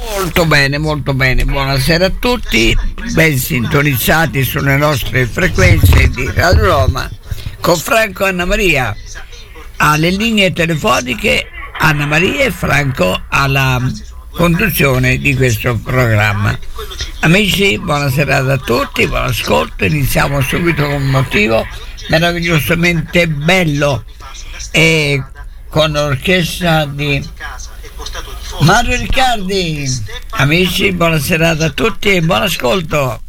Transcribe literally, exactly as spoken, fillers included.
Molto bene, molto bene, buonasera a tutti, ben sintonizzati sulle nostre frequenze di Radio Roma con Franco e Anna Maria alle linee telefoniche, Anna Maria e Franco alla conduzione di questo programma. Amici, buona serata a tutti, buon ascolto, iniziamo subito con un motivo meravigliosamente bello e con l'orchestra di Mario Riccardi. Amici, buona serata a tutti e buon ascolto.